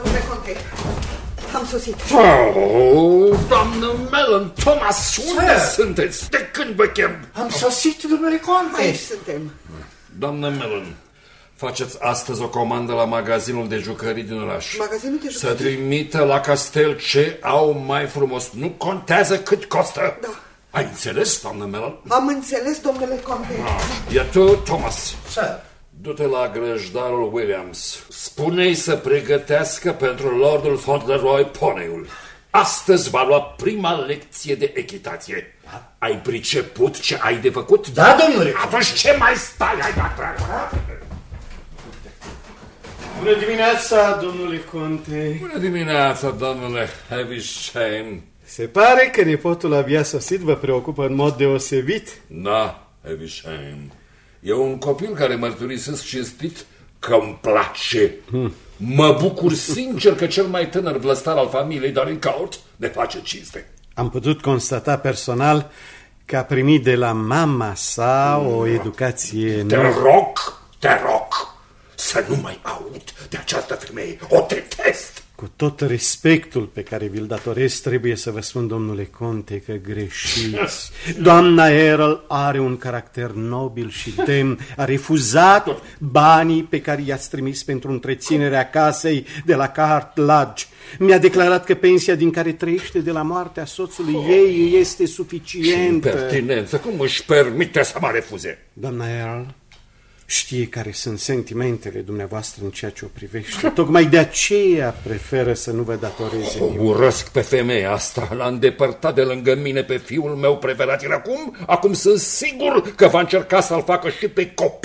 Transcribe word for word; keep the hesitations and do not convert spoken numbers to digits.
domnule conte. Am sosit. Oh, doamnă Mellon, Thomas, unde sunteți? De când vă chem? Am sosit, domnule conte. Aici suntem. Doamnă Mellon, faceți astăzi o comandă la magazinul de jucării din oraș. Magazinul de jucării? Să trimită la castel ce au mai frumos. Nu contează cât costă. Da. Ai înțeles, doamnă Mellon? Am înțeles, domnule conte. Ah, iar tu, Thomas, Sir. du-te la grăjdarul Williams. Spune-i să pregătească pentru Lordul Fauntleroy poneiul. Astăzi va lua prima lecție de echitație. Da. Ai priceput ce ai de făcut? Da, domnule. Atunci ce mai stai? Hai, da, Bună dimineața, domnule conte. Bună dimineața, domnule Havisham. Se pare că nepotul abia sosit vă preocupă în mod deosebit. Da, Havisham. E un copil care mărturisesc cinstit că îmi place. Hmm. Mă bucur sincer că cel mai tânăr vlăstar al familiei Dorincourt ne face cinste. Am putut constata personal că a primit de la mama sa o educație... Te rog, te rog să nu mai aud de această femeie. O detest. Cu tot respectul pe care vi-l datorez, trebuie să vă spun, domnule conte, că greșiți. Doamna Earl are un caracter nobil și demn. A refuzat banii pe care i-ați trimis pentru întreținerea casei de la Cart Lodge. Mi-a declarat că pensia din care trăiește de la moartea soțului oh. ei este suficientă. Ce impertinență! Cum își permite să mă refuze? Doamna Earl știe care sunt sentimentele dumneavoastră în ceea ce o privește. Tocmai de aceea preferă să nu vă datoreze o urăsc pe femeia asta. L-a îndepărtat de lângă mine pe fiul meu preferat. Iar acum, acum sunt sigur că va încerca să-l facă și pe copil.